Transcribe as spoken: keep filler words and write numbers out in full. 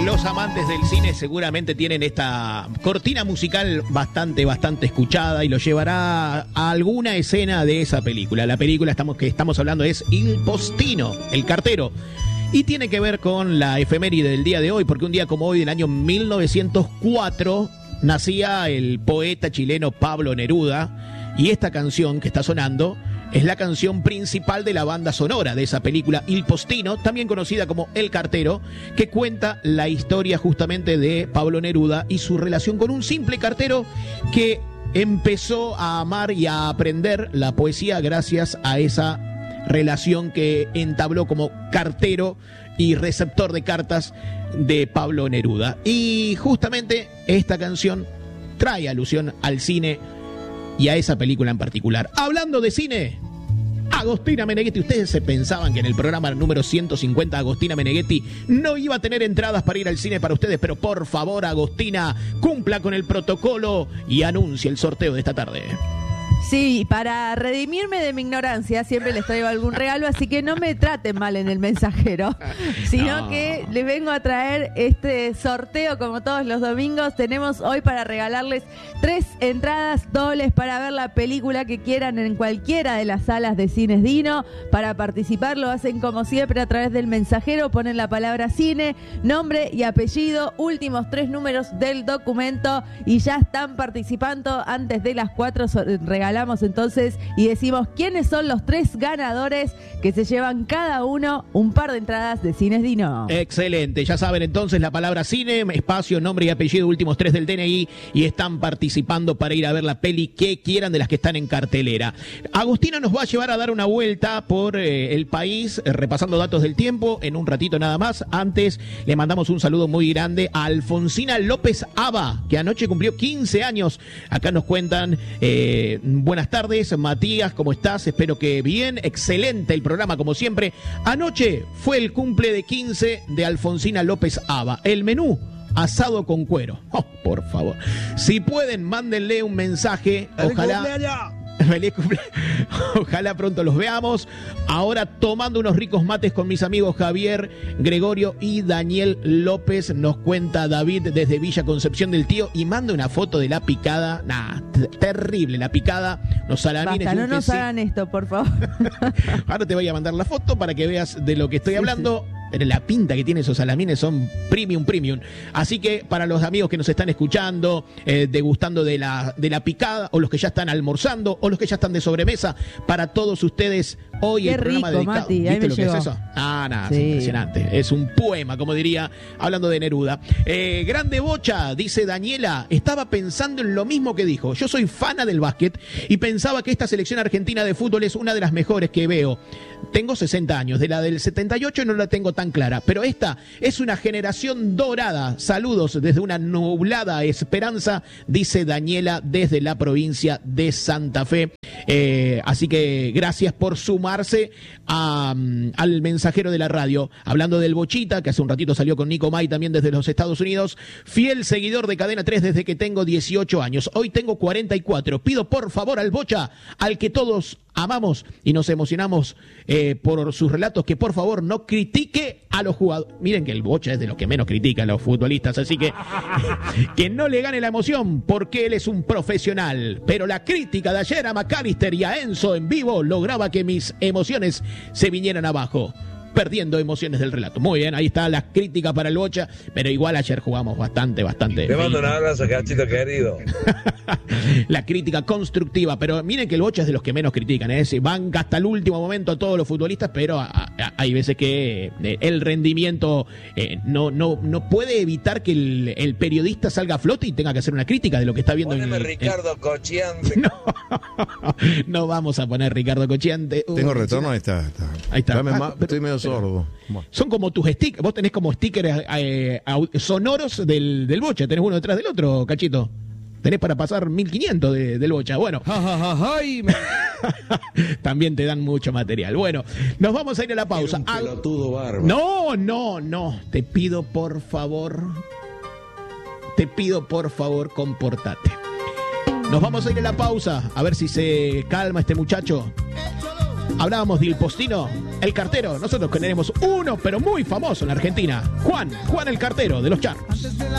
los amantes del cine seguramente tienen esta cortina musical bastante, bastante escuchada y lo llevará a alguna escena de esa película. La película estamos, que estamos hablando es Il Postino, el cartero. Y tiene que ver con la efeméride del día de hoy, porque un día como hoy, del año mil novecientos cuatro, nacía el poeta chileno Pablo Neruda, y esta canción que está sonando es la canción principal de la banda sonora de esa película Il Postino, también conocida como El Cartero, que cuenta la historia justamente de Pablo Neruda y su relación con un simple cartero que empezó a amar y a aprender la poesía gracias a esa relación que entabló como cartero y receptor de cartas de Pablo Neruda. Y justamente esta canción trae alusión al cine y a esa película en particular. Hablando de cine, Agostina Meneghetti. Ustedes se pensaban que en el programa número ciento cincuenta Agostina Meneghetti no iba a tener entradas para ir al cine para ustedes, pero por favor, Agostina, cumpla con el protocolo y anuncie el sorteo de esta tarde. Sí, para redimirme de mi ignorancia siempre les traigo algún regalo, así que no me traten mal en el mensajero, sino no. que les vengo a traer este sorteo como todos los domingos. Tenemos hoy para regalarles tres entradas dobles para ver la película que quieran en cualquiera de las salas de Cines Dino. Para participar lo hacen como siempre a través del mensajero, ponen la palabra cine, nombre y apellido, últimos tres números del documento y ya están participando. Antes de las cuatro regalamos entonces y decimos quiénes son los tres ganadores que se llevan cada uno un par de entradas de Cines Dino. Excelente, ya saben entonces la palabra cine, espacio, nombre y apellido, últimos tres del D N I, y están participando para ir a ver la peli que quieran de las que están en cartelera. Agostina nos va a llevar a dar una vuelta por eh, el país, eh, repasando datos del tiempo en un ratito nada más. Antes le mandamos un saludo muy grande a Alfonsina López Aba, que anoche cumplió quince años. Acá nos cuentan eh, buenas tardes, Matías, ¿cómo estás? Espero que bien, excelente el programa como siempre. Anoche fue el cumple de quince de Alfonsina López Aba. El menú, asado con cuero. Oh, por favor. Si pueden, mándenle un mensaje. Ojalá. Feliz cumpleaños. Ojalá pronto los veamos. Ahora tomando unos ricos mates con mis amigos Javier, Gregorio y Daniel López. Nos cuenta David desde Villa Concepción del Tío y manda una foto de la picada. Nah, t- terrible la picada. Los salamines. Basta, no nos hagan esto, por favor. Ahora te voy a mandar la foto para que veas de lo que estoy sí, hablando. Sí. Pero la pinta que tienen esos salamines son premium, premium. Así que para los amigos que nos están escuchando, eh, degustando de la, de la picada, o los que ya están almorzando, o los que ya están de sobremesa, para todos ustedes, hoy Qué el programa rico, dedicado. Mati, ¿Viste lo llegó. Que es eso? Ah, nada, sí. Es impresionante. Es un poema, como diría, hablando de Neruda. Eh, grande bocha, dice Daniela, estaba pensando en lo mismo que dijo. Yo soy fana del básquet y pensaba que esta selección argentina de fútbol es una de las mejores que veo. Tengo sesenta años, de la del setenta y ocho no la tengo tan clara, pero esta es una generación dorada. Saludos desde una nublada esperanza, dice Daniela desde la provincia de Santa Fe. Eh, así que gracias por sumarse a, um, al mensajero de la radio. Hablando del Bochita, que hace un ratito salió con Nico May también desde los Estados Unidos. Fiel seguidor de Cadena tres desde que tengo dieciocho años. Hoy tengo cuarenta y cuatro. Pido por favor al Bocha, al que todos amamos y nos emocionamos eh, por sus relatos, que por favor no critique a los jugadores. Miren que el Bocha es de los que menos critica a los futbolistas, así que que no le gane la emoción, porque él es un profesional. Pero la crítica de ayer a McAllister y a Enzo en vivo lograba que mis emociones se vinieran abajo, perdiendo emociones del relato. Muy bien, ahí está la crítica para el Bocha, pero igual ayer jugamos bastante, bastante. Te mando un abrazo, Cachito querido. La crítica constructiva, pero miren que el Bocha es de los que menos critican, ¿eh? Se banca hasta el último momento a todos los futbolistas, pero a, a, hay veces que eh, el rendimiento eh, no, no, no puede evitar que el, el periodista salga a flote y tenga que hacer una crítica de lo que está viendo. Poneme en el, Ricardo en... Cochiante. No, no vamos a poner Ricardo Cochiante. Tengo retorno, ahí está. está. Ahí está. Dame ah, más, pero, estoy medio sordo. Bueno. Son como tus stickers, vos tenés como stickers eh, sonoros del, del Bocha, tenés uno detrás del otro, Cachito. Tenés para pasar mil quinientos de, del Bocha. Bueno, ja, ja, ja, ja, me... también te dan mucho material. Bueno, nos vamos a ir a la pausa. Un pelotudo bárbaro. No, no, no. Te pido por favor, te pido por favor, comportate. Nos vamos a ir a la pausa, a ver si se calma este muchacho. Hablábamos de Il Postino. el cartero. Nosotros tenemos uno, pero muy famoso en Argentina. Juan, Juan el cartero de los charros.